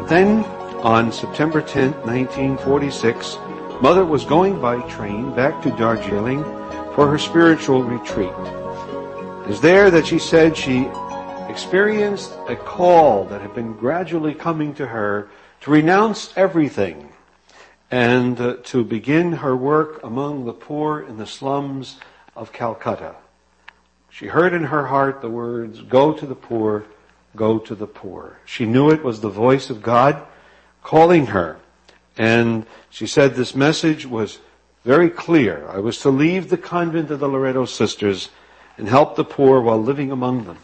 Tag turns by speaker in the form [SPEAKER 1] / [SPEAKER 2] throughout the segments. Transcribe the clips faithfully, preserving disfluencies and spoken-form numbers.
[SPEAKER 1] Then, on September tenth, nineteen forty-six, Mother was going by train back to Darjeeling for her spiritual retreat. It was there that she said she experienced a call that had been gradually coming to her to renounce everything and uh, to begin her work among the poor in the slums of Calcutta. She heard in her heart the words, "Go to the poor, go to the poor." She knew it was the voice of God calling her. And she said this message was very clear. I was to leave the convent of the Loreto Sisters and help the poor while living among them.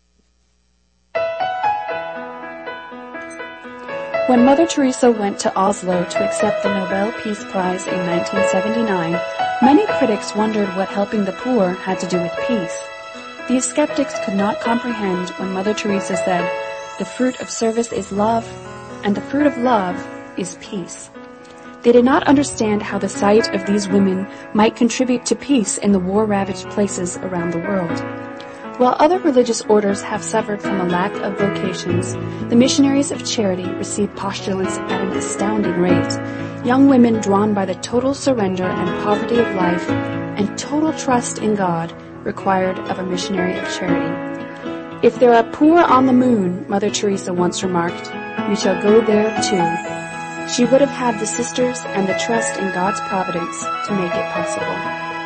[SPEAKER 2] When Mother Teresa went to Oslo to accept the Nobel Peace Prize in nineteen seventy-nine, many critics wondered what helping the poor had to do with peace. These skeptics could not comprehend when Mother Teresa said, "The fruit of service is love, and the fruit of love is peace." They did not understand how the sight of these women might contribute to peace in the war-ravaged places around the world. While other religious orders have suffered from a lack of vocations, the missionaries of charity receive postulants at an astounding rate. Young women drawn by the total surrender and poverty of life and total trust in God required of a missionary of charity. "If there are poor on the moon," Mother Teresa once remarked, "we shall go there too." She would have had the sisters and the trust in God's providence to make it possible.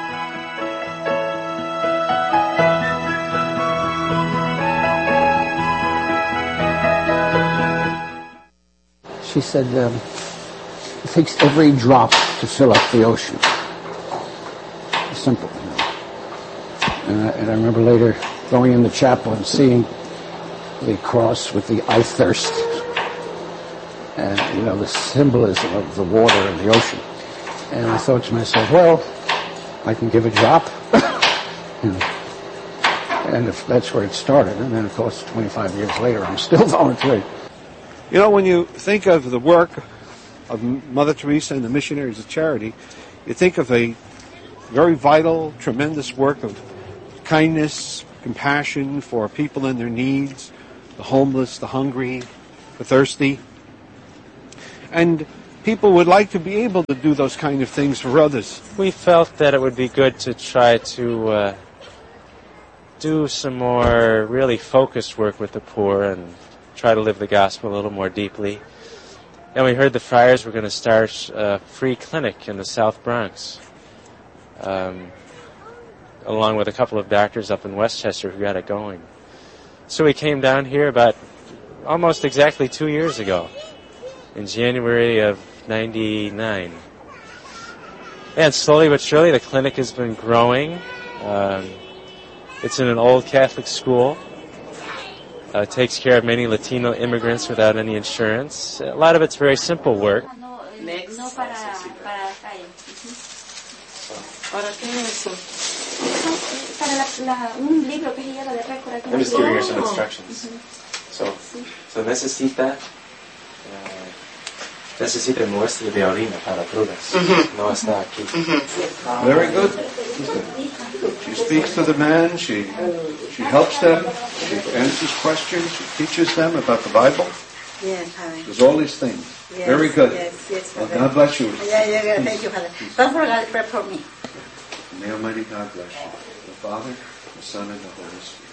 [SPEAKER 3] She said, um, it takes every drop to fill up the ocean. It's simple. You know. and, I, and I remember later going in the chapel and seeing the cross with the "I thirst," and, you know, the symbolism of the water and the ocean. And I thought to myself, well, I can give a drop. you know. And if that's where it started. And then, of course, twenty-five years later, I'm still volunteering.
[SPEAKER 1] You know, when you think of the work of Mother Teresa and the missionaries of charity, you think of a very vital, tremendous work of kindness, compassion for people in their needs, the homeless, the hungry, the thirsty. And people would like to be able to do those kind of things for others.
[SPEAKER 4] We felt that it would be good to try to uh, do some more really focused work with the poor and try to live the gospel a little more deeply. And we heard the friars were going to start a free clinic in the South Bronx, um, along with a couple of doctors up in Westchester who got it going. So we came down here about almost exactly two years ago, in January of ninety-nine. And slowly but surely the clinic has been growing. Um, it's in an old Catholic school. Uh, takes care of many Latino immigrants without any insurance. A lot of it's very simple work.
[SPEAKER 5] Next.
[SPEAKER 4] I'm just giving her some instructions. So, so necesita, uh, necesita muestra de orina para pruebas. No está aquí.
[SPEAKER 1] Very good. She speaks to the man, she she helps them, she answers questions, she teaches them about the Bible.
[SPEAKER 5] Yes, Father.
[SPEAKER 1] Does all these things.
[SPEAKER 5] Yes,
[SPEAKER 1] Very good.
[SPEAKER 5] Yes, yes,
[SPEAKER 1] Well, God bless you.
[SPEAKER 5] Yeah, yeah, yeah, thank you, Father. Don't forget to pray for me.
[SPEAKER 1] May Almighty God bless you. The Father, the Son, and the Holy Spirit.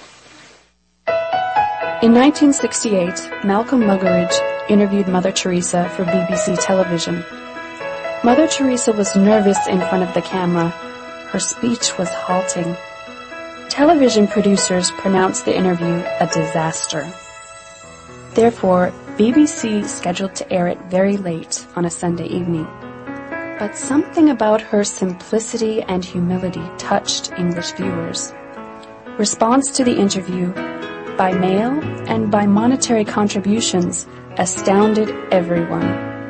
[SPEAKER 2] In nineteen sixty-eight, Malcolm Muggeridge interviewed Mother Teresa for B B C television. Mother Teresa was nervous in front of the camera. Her speech was halting. Television producers pronounced the interview a disaster. Therefore, B B C scheduled to air it very late on a Sunday evening. But something about her simplicity and humility touched English viewers. Response to the interview, by mail and by monetary contributions, astounded everyone.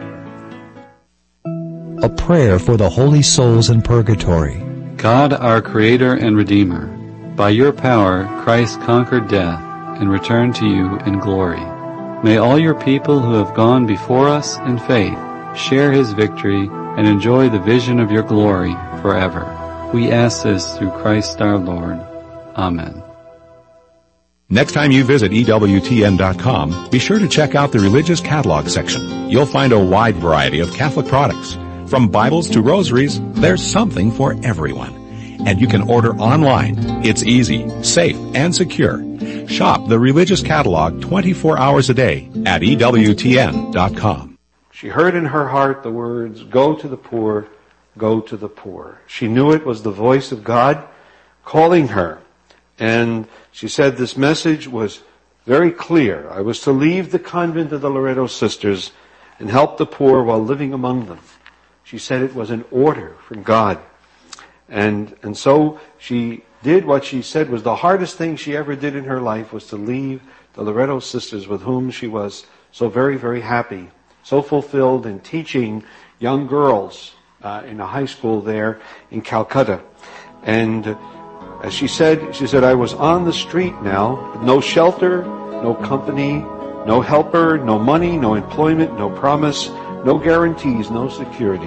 [SPEAKER 6] A prayer for the holy souls in purgatory.
[SPEAKER 7] God, our Creator and Redeemer, by your power Christ conquered death and returned to you in glory. May all your people who have gone before us in faith share his victory and enjoy the vision of your glory forever. We ask this through Christ our Lord. Amen.
[SPEAKER 8] Next time you visit E W T N dot com, be sure to check out the religious catalog section. You'll find a wide variety of Catholic products. From Bibles to rosaries, there's something for everyone. And you can order online. It's easy, safe, and secure. Shop the religious catalog twenty-four hours a day at E W T N dot com.
[SPEAKER 1] She heard in her heart the words, "Go to the poor, go to the poor." She knew it was the voice of God calling her. And she said this message was very clear. I was to leave the convent of the Loreto Sisters and help the poor while living among them. She said it was an order from God. And, and so she did what she said was the hardest thing she ever did in her life, was to leave the Loreto Sisters, with whom she was so very, very happy, so fulfilled in teaching young girls uh, in a high school there in Calcutta. And as she said, she said, I was on the street now, with no shelter, no company, no helper, no money, no employment, no promise, no guarantees, no security.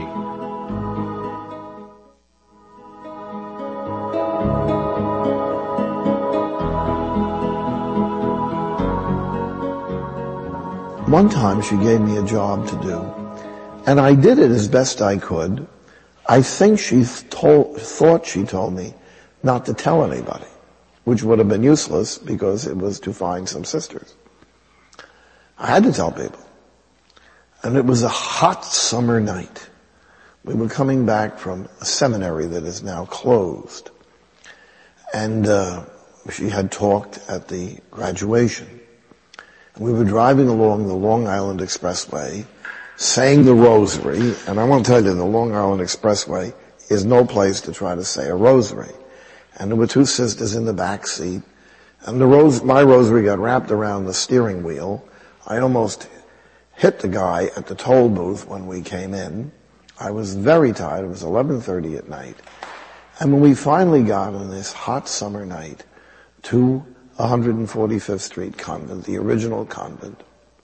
[SPEAKER 9] One time she gave me a job to do, and I did it as best I could. I think she told, thought she told me not to tell anybody, which would have been useless because it was to find some sisters. I had to tell people. And it was a hot summer night. We were coming back from a seminary that is now closed. And uh, she had talked at the graduation. And we were driving along the Long Island Expressway, saying the rosary, and I want to tell you, the Long Island Expressway is no place to try to say a rosary. And there were two sisters in the back seat, and the rose, my rosary got wrapped around the steering wheel. I almost hit the guy at the toll booth when we came in. I was very tired. It was eleven thirty at night. And when we finally got on this hot summer night to one hundred forty-fifth Street Convent, the original convent,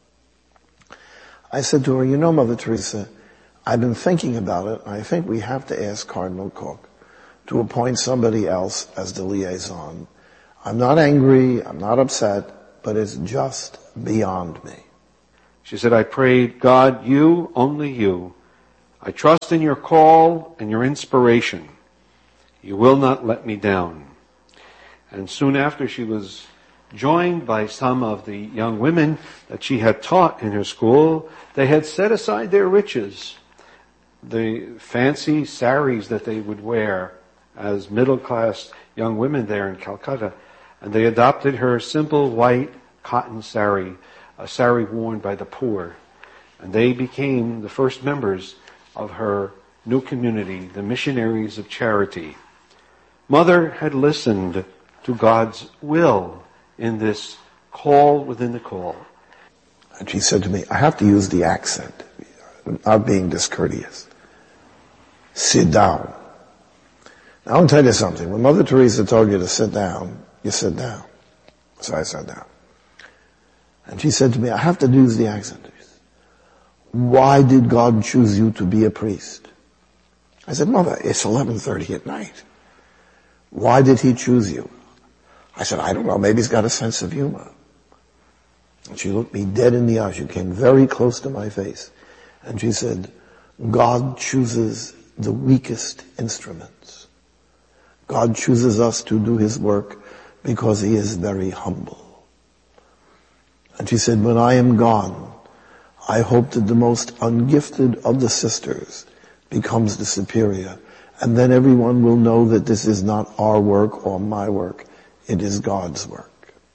[SPEAKER 9] I said to her, you know, Mother Teresa, I've been thinking about it, and I think we have to ask Cardinal Cook to appoint somebody else as the liaison. I'm not angry, I'm not upset, but it's just beyond me.
[SPEAKER 1] She said, I prayed, God, you, only you. I trust in your call and your inspiration. You will not let me down. And soon after, she was joined by some of the young women that she had taught in her school. They had set aside their riches, the fancy saris that they would wear as middle-class young women there in Calcutta, and they adopted her simple white cotton sari, a sari worn by the poor. And they became the first members of her new community, the Missionaries of Charity. Mother had listened to God's will in this call within the call.
[SPEAKER 9] And she said to me, I have to use the accent, not being discourteous. Sit down. Now, I'll tell you something. When Mother Teresa told you to sit down, you sit down. So I sat down. And she said to me, I have to use the accent. Why did God choose you to be a priest? I said, Mother, it's eleven thirty at night. Why did he choose you? I said, I don't know. Maybe he's got a sense of humor. And she looked me dead in the eye. She came very close to my face. And she said, God chooses the weakest instruments. God chooses us to do his work because he is very humble. And she said, when I am gone, I hope that the most ungifted of the sisters becomes the superior. And then everyone will know that this is not our work or my work. It is God's work.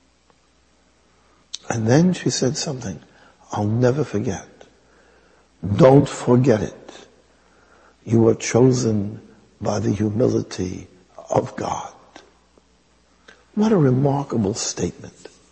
[SPEAKER 9] And then she said something I'll never forget. Don't forget it. You are chosen by the humility of God. What a remarkable statement.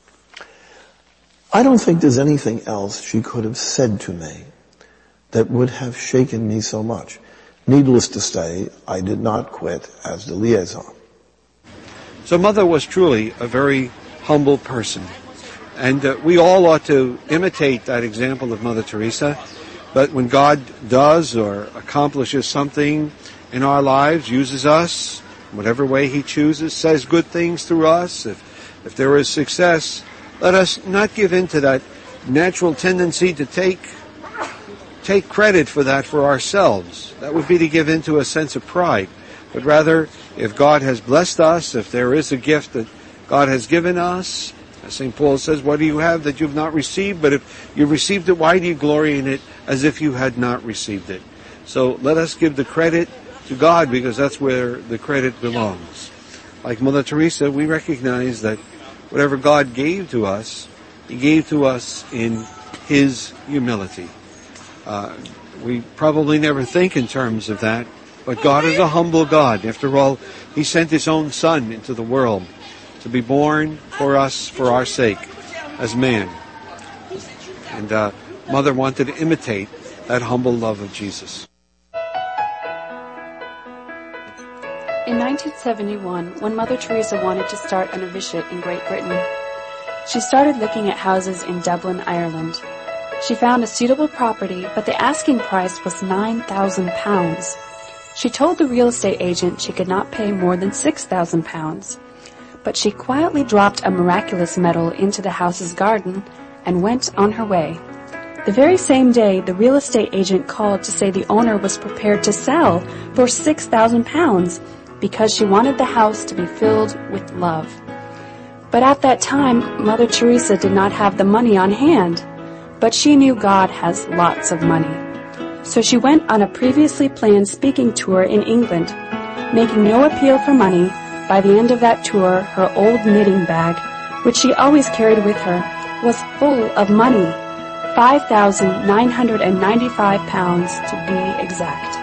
[SPEAKER 9] I don't think there's anything else she could have said to me that would have shaken me so much. Needless to say, I did not quit as the liaison.
[SPEAKER 1] So Mother was truly a very humble person. And uh, we all ought to imitate that example of Mother Teresa. But when God does or accomplishes something in our lives, uses us, whatever way he chooses, says good things through us, if If there is success, let us not give in to that natural tendency to take take credit for that for ourselves. That would be to give in to a sense of pride. But rather, if God has blessed us, if there is a gift that God has given us, as Saint Paul says, what do you have that you've not received? But if you received it, why do you glory in it as if you had not received it? So let us give the credit to God, because that's where the credit belongs. Like Mother Teresa, we recognize that whatever God gave to us, He gave to us in His humility. Uh, we probably never think in terms of that, but God is a humble God. After all, He sent His own Son into the world to be born for us, for our sake, as man. And uh, Mother wanted to imitate that humble love of Jesus.
[SPEAKER 2] In nineteen seventy-one, when Mother Teresa wanted to start a novitiate in Great Britain, she started looking at houses in Dublin, Ireland. She found a suitable property, but the asking price was nine thousand pounds. She told the real estate agent she could not pay more than six thousand pounds. But she quietly dropped a miraculous medal into the house's garden and went on her way. The very same day, the real estate agent called to say the owner was prepared to sell for six thousand pounds because she wanted the house to be filled with love. But at that time, Mother Teresa did not have the money on hand, but she knew God has lots of money. So she went on a previously planned speaking tour in England, making no appeal for money. By the end of that tour, her old knitting bag, which she always carried with her, was full of money, five thousand nine hundred ninety-five pounds to be exact.